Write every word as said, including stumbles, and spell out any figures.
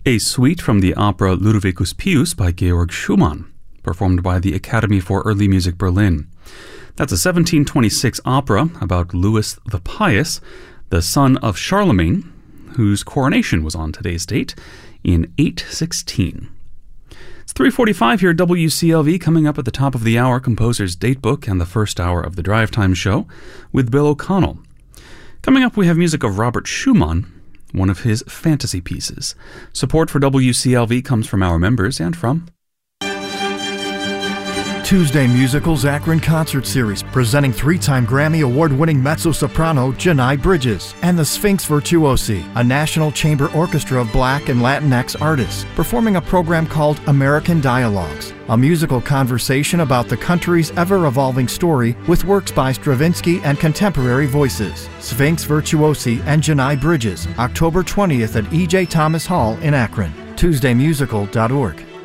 A suite from the opera Ludovicus Pius by Georg Schumann, performed by the Academy for Early Music Berlin. That's a seventeen twenty-six opera about Louis the Pious, the son of Charlemagne, whose coronation was on today's date in eight sixteen. It's three forty-five here at W C L V. Coming up at the top of the hour, Composer's Datebook and the first hour of the Drive Time Show with Bill O'Connell. Coming up, we have music of Robert Schumann, one of his fantasy pieces. Support for W C L V comes from our members and from Tuesday Musicals Akron Concert Series, presenting three-time Grammy Award-winning mezzo-soprano Janai Bridges and the Sphinx Virtuosi, a National Chamber Orchestra of Black and Latinx artists, performing a program called American Dialogues, a musical conversation about the country's ever-evolving story with works by Stravinsky and contemporary voices. Sphinx Virtuosi and Janai Bridges, October twentieth at E J Thomas Hall in Akron. Tuesday Musical dot org.